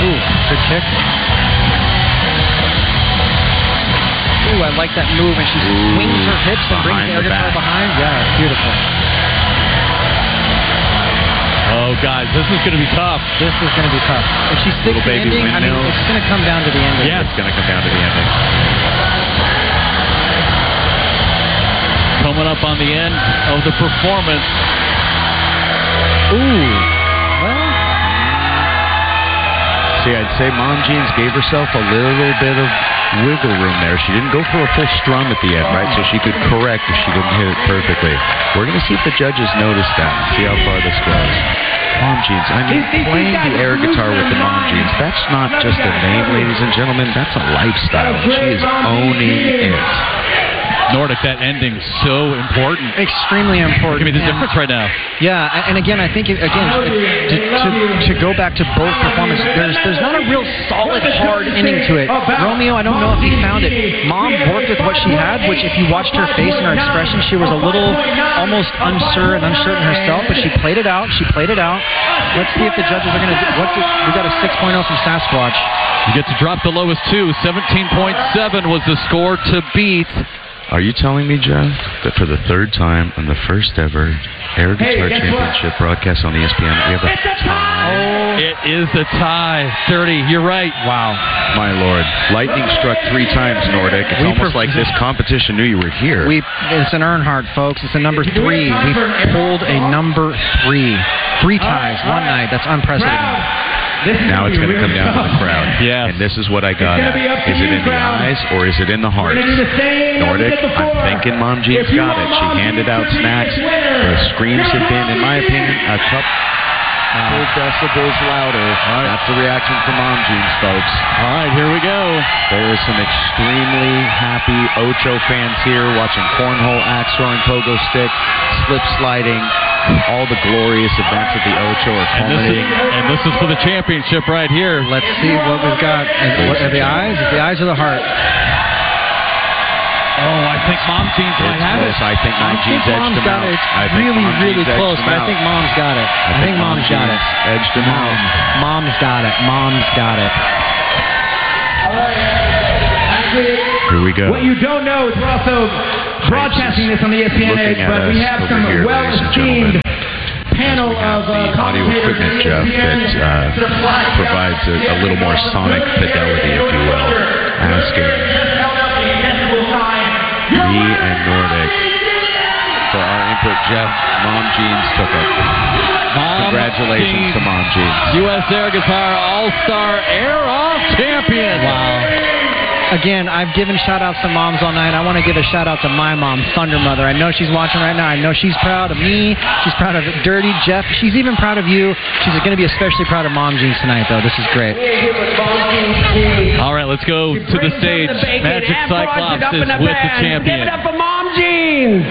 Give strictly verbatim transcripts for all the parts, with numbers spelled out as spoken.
Ooh, good kick. Ooh, I like that move, and she Ooh, swings her hips and brings the air guitar behind. Yeah, it's beautiful. Oh, guys, this is going to be tough. This is going to be tough. If she sticks the ending, I mean, it's going to come down to the ending. Yeah, it's going to come down to the ending. Coming up on the end of the performance. Ooh. Well. See, I'd say Mom Jeans gave herself a little bit of wiggle room there. She didn't go for a full strum at the end, right? So she could correct if she didn't hit it perfectly. We're going to see if the judges notice that and see how far this goes. Mom Jeans. I mean, playing the air guitar with the Mom Jeans, that's not just a name, ladies and gentlemen. That's a lifestyle. She is owning it. Nordic, that ending so important. Extremely important. Give me the difference right now. Yeah, and again, I think, again, to, to, to go back to both performances, there's there's not a real solid, hard ending to it. Romeo, I don't know if he found it. Mom worked with what she had, which if you watched her face and her expression, she was a little almost unsure and uncertain herself, but she played it out. She played it out. Let's see if the judges are going to do. What did, we got a six point oh from Sasquatch. You get to drop the lowest two. seventeen point seven was the score to beat. Are you telling me, Jeff, that for the third time on the first ever Air Guitar hey, Championship what? broadcast on E S P N, we have a tie? Oh, it is a tie. thirty, you're right. Wow. My Lord. Lightning struck three times, Nordic. It's we almost like this competition knew you were here. We, it's an Earnhardt, folks. It's a number three. We pulled a number three. Three ties, one night. That's unprecedented. Now it's going to come down to the crowd. Yes. And this is what I got at. Is it in the eyes or is it in the heart? Nordic, I'm thinking Mom Jean's got it. She handed out snacks. The screams have been, in my opinion, a couple uh, decibels louder. Right. That's the reaction from Mom Jean's, folks. All right, here we go. There are some extremely happy Ocho fans here watching cornhole, axe throwing, pogo stick, slip sliding. All the glorious events of the Ocho are culminating. And this is, and this is for the championship right here. Let's see what we've got. What, are the eyes? Is the eyes or the heart? Oh, I think Mom Jeans might have it. I think Mom Jeans edged him out. It's really, really close, but I think Mom's got it. I think Mom's got it. Edged him out. Mom's got it. Mom's got it. Here we go. What you don't know is we're also broadcasting this on the E S P N Edge, but we have some here, well-esteemed panel of uh, audio equipment, Jeff, that uh, provides a, a little more sonic fidelity, if you will. Asking me and Nordic for our input. Jeff, Mom Jeans took it. Mom Congratulations Jeans, to Mom Jeans. U S Air Guitar All-Star Air Off Champion. Wow. Again, I've given shout-outs to moms all night. I want to give a shout-out to my mom, Thunder Mother. I know she's watching right now. I know she's proud of me. She's proud of Dirty Jeff. She's even proud of you. She's going to be especially proud of Mom Jeans tonight, though. This is great. All right, let's go to the stage. Magic Cyclops is with the champion. Give it up for Mom Jeans.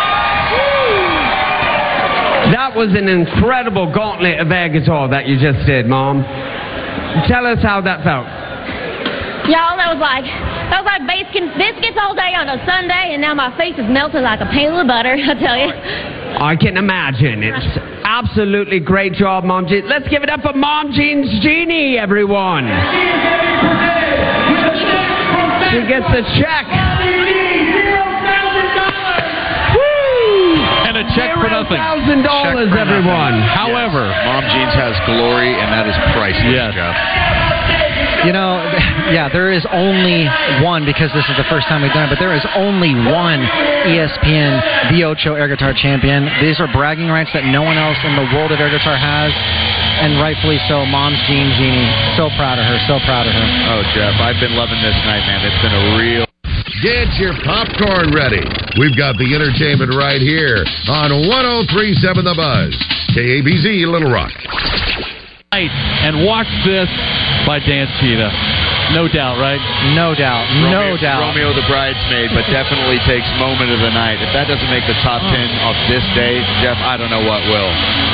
That was an incredible gauntlet of air guitar that you just did, Mom. Tell us how that felt. Y'all, that was like that was like bacon biscuits all day on a Sunday, and now my face is melted like a pail of butter. I tell you. I can imagine. It's absolutely great job, Mom Jeans. Let's give it up for Mom Jeans Jeannie, everyone. She gets the check. And a check for nothing. one thousand dollars, everyone. Nothing. However, yes. Mom Jeans has glory, and that is priceless, yes. Jeff. You know, yeah, there is only one, because this is the first time we've done it, but there is only one E S P N The Ocho Air Guitar Champion. These are bragging rights that no one else in the world of air guitar has, and rightfully so. Mom's Jean Jeannie, so proud of her, so proud of her. Oh, Jeff, I've been loving this night, man. It's been a real... Get your popcorn ready. We've got the entertainment right here on one oh three point seven The Buzz, K A B Z, Little Rock. And watch this by Dan Cheetah. No doubt, right? No doubt. Romeo, no doubt. Romeo the bridesmaid, but definitely takes moment of the night. If that doesn't make the top ten of this day, Jeff, I don't know what will.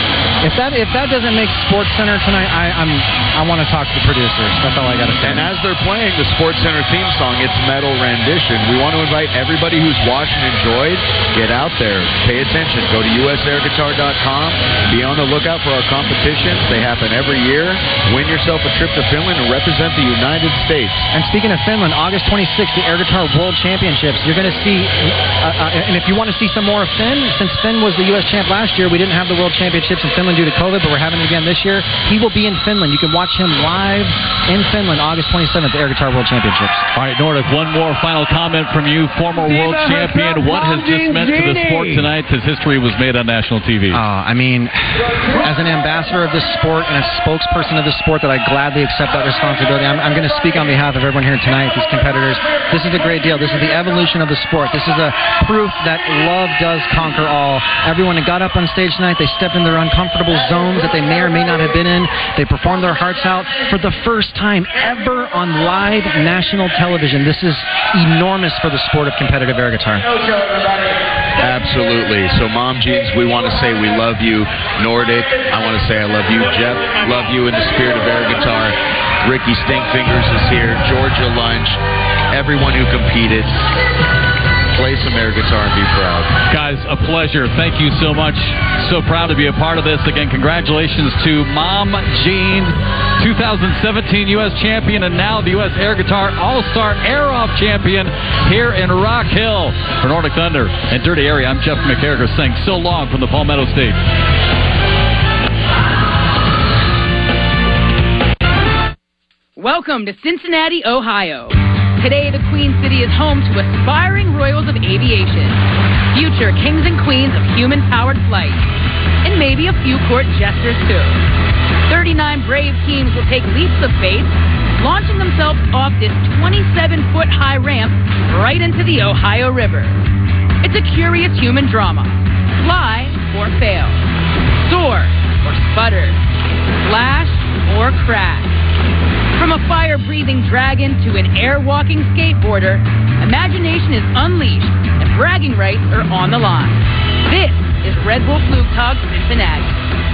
If that if that doesn't make Sports Center tonight, I I'm I want to talk to the producers. That's all I got to say. And as they're playing the Sports Center theme song, it's metal rendition. We want to invite everybody who's watched and enjoyed, get out there, pay attention, go to U S air guitar dot com, be on the lookout for our competitions. They happen every year. Win yourself a trip to Finland and represent the United States. And speaking of Finland, August twenty-sixth, the Air Guitar World Championships. You're going to see, uh, uh, and if you want to see some more of Finn, since Finn was the U S champ last year, we didn't have the World Championships in Finland due to COVID, but we're having it again this year. He will be in Finland. You can watch him live in Finland, August twenty-seventh, the Air Guitar World Championships. All right, Nordic, one more final comment from you, former world champion. What has this meant to the sport tonight as history was made on national T V? Uh, I mean, as an ambassador of this sport and a spokesperson of this sport, that I gladly accept that responsibility. I'm, I'm going to speak on behalf of everyone here tonight, these competitors. This is a great deal. This is the evolution of the sport. This is a proof that love does conquer all. Everyone that got up on stage tonight, they stepped in their uncomfortable zones that they may or may not have been in. They performed their hearts out for the first time ever on live national television. This is enormous for the sport of competitive air guitar. Absolutely. So, Mom Jeans, we want to say we love you. Nordic, I want to say I love you. Jeff, love you in the spirit of air guitar. Ricky Stinkfingers is here. Georgia Lunch. Everyone who competed. Play some air guitar and be proud. Guys, a pleasure. Thank you so much. So proud to be a part of this. Again, congratulations to Mom Jeans, two thousand seventeen U S champion, and now the U S Air Guitar All-Star Air-Off champion here in Rock Hill. For Nordic Thunder and Dirty Area, I'm Jeff McCarricker saying so long from the Palmetto State. Welcome to Cincinnati, Ohio. Today, the Queen City is home to aspiring royals of aviation, future kings and queens of human-powered flight, and maybe a few court jesters, too. thirty-nine brave teams will take leaps of faith, launching themselves off this twenty-seven foot high ramp right into the Ohio River. It's a curious human drama. Fly or fail. Soar or sputter. Splash or crash. From a fire-breathing dragon to an air-walking skateboarder, imagination is unleashed and bragging rights are on the line. This is Red Bull Flugtag Cincinnati.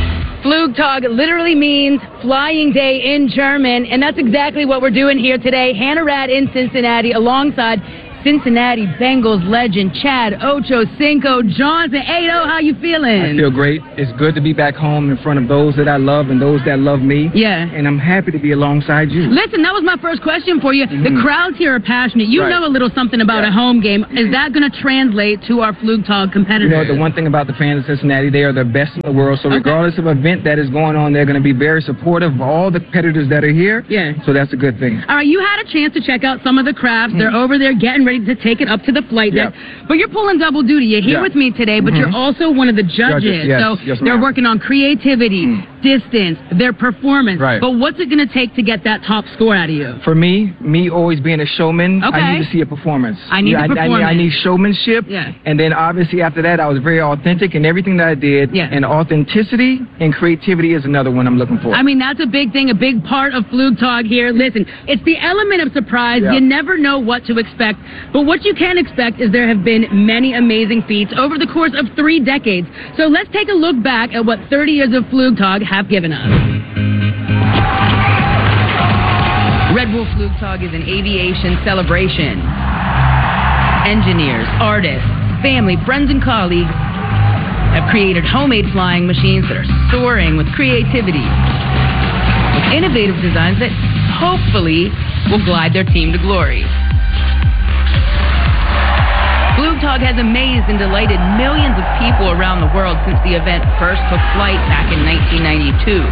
Flugtag literally means flying day in German, and that's exactly what we're doing here today. Hannah Rad in Cincinnati alongside Cincinnati Bengals legend Chad Ochocinco Johnson. Hey, oh, how you feeling? I feel great. It's good to be back home in front of those that I love and those that love me. Yeah. And I'm happy to be alongside you. Listen, that was my first question for you. Mm-hmm. The crowds here are passionate. You right. know a little something about yeah. a home game. Is that going to translate to our Flugtag competitors? You know, the one thing about the fans of Cincinnati, they are the best in the world. So regardless okay. of event that is going on, they're going to be very supportive of all the competitors that are here. Yeah. So that's a good thing. All right, you had a chance to check out some of the crafts. Mm-hmm. They're over there getting ready to take it up to the flight deck. Yep. But you're pulling double duty. You're here yeah. with me today, but mm-hmm. you're also one of the judges. judges yes. So yes, they're ma'am. working on creativity, mm. distance, their performance. Right. But what's it going to take to get that top score out of you? For me, me always being a showman, okay. I need to see a performance. I need yeah, a performance. I, I, need, I need showmanship. Yeah. And then obviously after that, I was very authentic in everything that I did. Yeah. And authenticity and creativity is another one I'm looking for. I mean, that's a big thing, a big part of Flugtag here. Listen, it's the element of surprise. Yeah. You never know what to expect. But what you can expect is there have been many amazing feats over the course of three decades. So let's take a look back at what thirty years of Flugtag have given us. Red Bull Flugtag is an aviation celebration. Engineers, artists, family, friends, and colleagues have created homemade flying machines that are soaring with creativity, with innovative designs that hopefully will glide their team to glory. Flugtag has amazed and delighted millions of people around the world since the event first took flight back in nineteen ninety-two.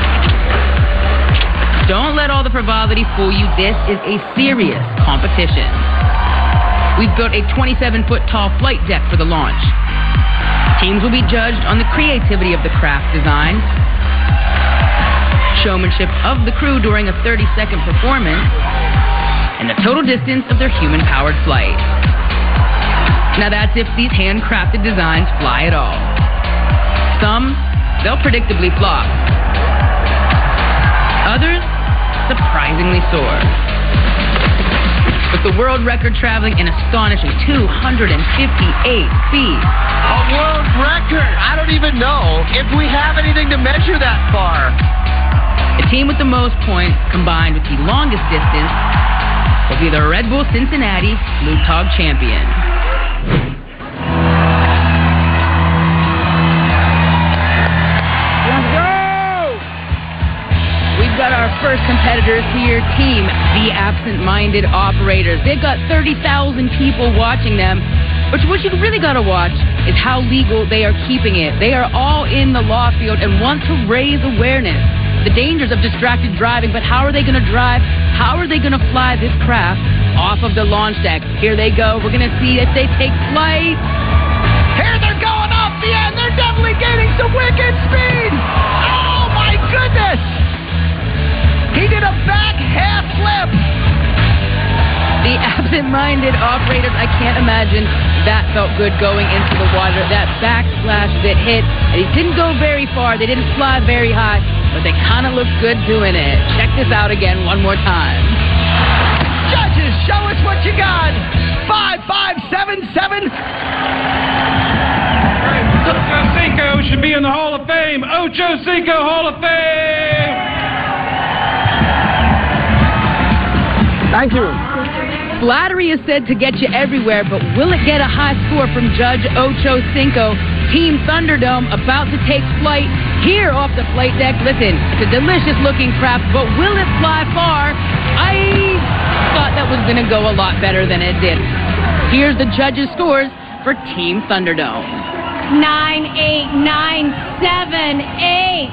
Don't let all the frivolity fool you. This is a serious competition. We've built a twenty-seven foot tall flight deck for the launch. Teams will be judged on the creativity of the craft design, showmanship of the crew during a thirty second performance, and the total distance of their human-powered flight. Now that's if these handcrafted designs fly at all. Some, they'll predictably flop. Others, surprisingly soar. The with the world record traveling an astonishing two hundred fifty-eight feet. A world record! I don't even know if we have anything to measure that far. The team with the most points, combined with the longest distance, will be the Red Bull Cincinnati Flugtag champion. We've got our first competitors here, Team The Absent-Minded Operators. They've got thirty thousand people watching them, but what you really got to watch is how legal they are keeping it. They are all in the law field and want to raise awareness. The dangers of distracted driving, but how are they going to drive? How are they going to fly this craft off of the launch deck? Here they go. We're going to see if they take flight. Here they're going off the end. They're definitely gaining some wicked speed. Oh, my goodness. He did a back half flip. The absent-minded operators, I can't imagine that felt good going into the water. That backsplash that hit, and he didn't go very far. They didn't fly very high, but they kind of looked good doing it. Check this out again one more time. Judges, show us what you got. Five, five, seven, seven. Ocho Cinco should be in the Hall of Fame. Ocho Cinco Hall of Fame. Thank you. Flattery is said to get you everywhere, but will it get a high score from Judge Ocho Cinco? Team Thunderdome about to take flight here off the flight deck. Listen, it's a delicious-looking craft, but will it fly far? I thought that was going to go a lot better than it did. Here's the judges' scores for Team Thunderdome. Nine, eight, nine, seven, eight.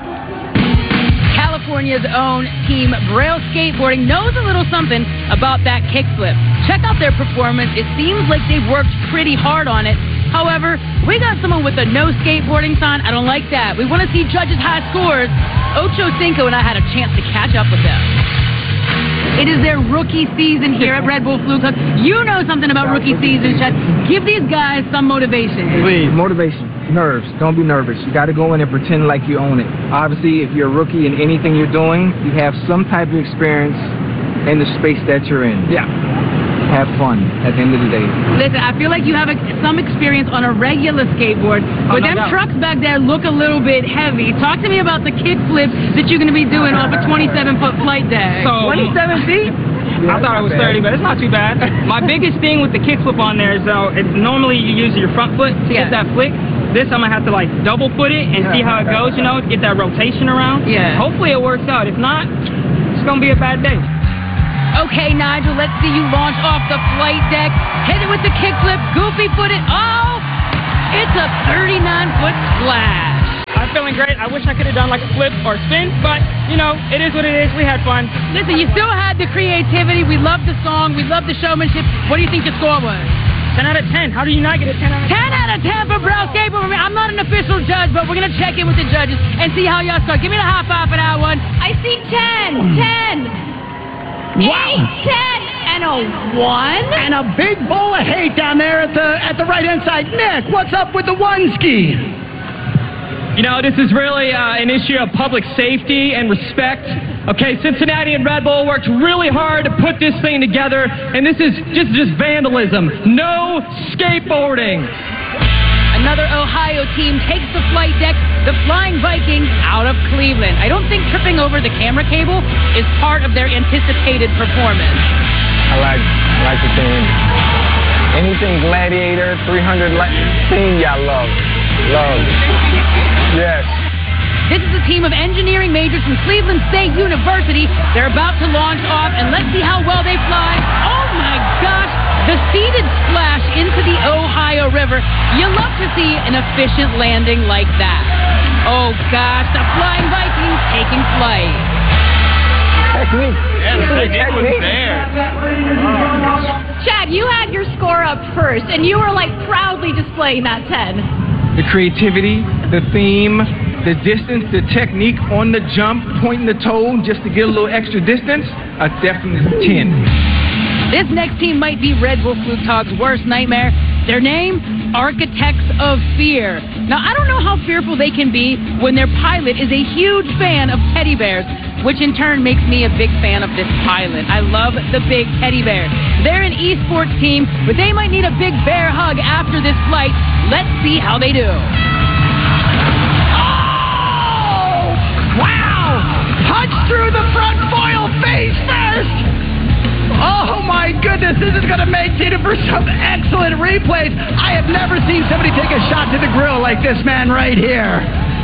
California's own Team Braille Skateboarding knows a little something about that kickflip. Check out their performance. It seems like they've worked pretty hard on it. However, we got someone with a no skateboarding sign. I don't like that. We want to see judges' high scores. Ocho Cinco and I had a chance to catch up with them. It is their rookie season here at Red Bull Flugtag. You know something about rookie season, Chet. Give these guys some motivation. Please. Motivation. Nerves. Don't be nervous. You got to go in and pretend like you own it. Obviously, if you're a rookie in anything you're doing, you have some type of experience in the space that you're in. Yeah. Have fun at the end of the day. Listen, I feel like you have a, some experience on a regular skateboard, but Oh, no them doubt. trucks back there look a little bit heavy. Talk to me about the kick flips that you're going to be doing off a twenty-seven foot flight deck. So- twenty-seven feet? I thought it was thirty, but it's not too bad. My biggest thing with the kickflip on there is uh, it, normally you use your front foot to Yeah. get that flick. This I'm gonna have to like double foot it and see how it goes, you know, to get that rotation around. Yeah. Hopefully it works out. If not, it's gonna be a bad day. Okay, Nigel, let's see you launch off the flight deck. Hit it with the kickflip, goofy foot it. Oh, it's a thirty-nine foot splash. I'm feeling great. I wish I could have done like a flip or a spin, but you know, it is what it is. We had fun. Listen, you still had the creativity. We love the song. We love the showmanship. What do you think the score was? ten out of ten. How do you not get a ten out of ten? ten out of ten for Braille Skateboarding. I'm not an official judge, but we're going to check in with the judges and see how y'all start. Give me the high five for that one. I see ten, ten, eight, ten, and a one. And a big bowl of hate down there at the at the right hand side. Nick, what's up with the one ski? You know, this is really uh, an issue of public safety and respect. Okay, Cincinnati and Red Bull worked really hard to put this thing together, and this is just, just vandalism. No skateboarding. Another Ohio team takes the flight deck, the Flying Vikings, out of Cleveland. I don't think tripping over the camera cable is part of their anticipated performance. I like, I like the theme. Anything Gladiator, three hundred li- theme, y'all love. Love. Yes. This is a team of engineering majors from Cleveland State University. They're about to launch off, and let's see how well they fly. Oh my gosh, the seated splash into the Ohio River. You love to see an efficient landing like that. Oh gosh, the Flying Vikings taking flight. Technique. Yeah, the technique was there. Chad, you had your score up first, and you were like proudly displaying that ten. The creativity, the theme, the distance, the technique on the jump, pointing the toe just to get a little extra distance, a definite ten. This next team might be Red Bull Flugtag's worst nightmare. Their name, architects of fear. Now, I don't know how fearful they can be when their pilot is a huge fan of teddy bears, which in turn makes me a big fan of this pilot. I love the big teddy bear. They're an esports team, but they might need a big bear hug after this flight. Let's see how they do. Oh! Wow! Punch through the front foil face first! Oh my goodness, this is going to make Tina for some excellent replays. I have never seen somebody take a shot to the grill like this man right here.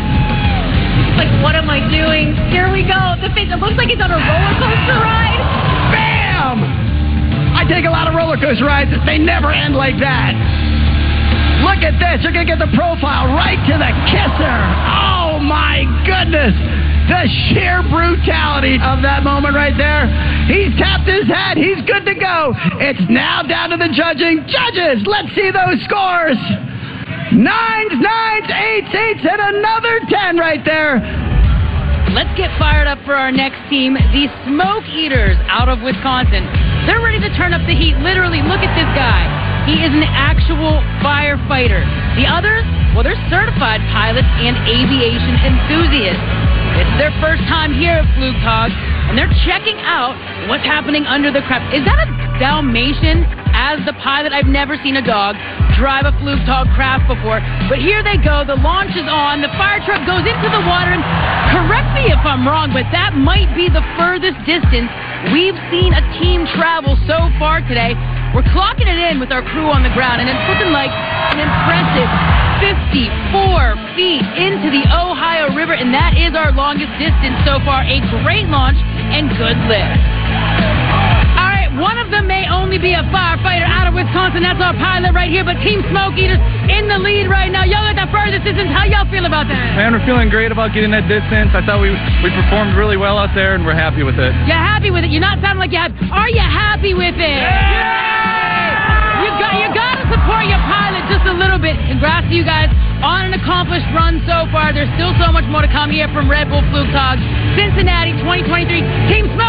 Like, what am I doing? Here we go. The face, it looks like he's on a roller coaster ride. Bam! I take a lot of roller coaster rides. They never end like that. Look at this. You're going to get the profile right to the kisser. Oh my goodness. The sheer brutality of that moment right there. He's tapped his head. He's good to go. It's now down to the judging. Judges, let's see those scores. Nines, nines, eights, eights, and another ten right there. Let's get fired up for our next team, the Smoke Eaters out of Wisconsin. They're ready to turn up the heat. Literally, look at this guy. He is an actual firefighter. The others, well, they're certified pilots and aviation enthusiasts. It's their first time here at Flugtag, and they're checking out what's happening under the craft. Is that a Dalmatian? As the pilot, I've never seen a dog drive a Flugtag craft before, but here they go. The launch is on. The fire truck goes into the water, and correct me if I'm wrong, but that might be the furthest distance we've seen a team travel so far today. We're clocking it in with our crew on the ground, and it's looking like an impressive fifty-four feet into the Ohio River, and that is our longest distance so far. A great launch and good lift. All right, one of them may only be a firefighter out of Wisconsin. That's our pilot right here, but Team Smoke Eaters in the lead right now. Y'all at the furthest distance. How y'all feel about that? Man, we're feeling great about getting that distance. I thought we we performed really well out there, and we're happy with it. You're happy with it? You're not sounding like you have. Are you happy with it? Yeah! You got, you got to support your pilot just a little bit. Congrats to you guys on an accomplished run so far. There's still so much more to come here from Red Bull Flugtag, Cincinnati twenty twenty-three. Team Smoke.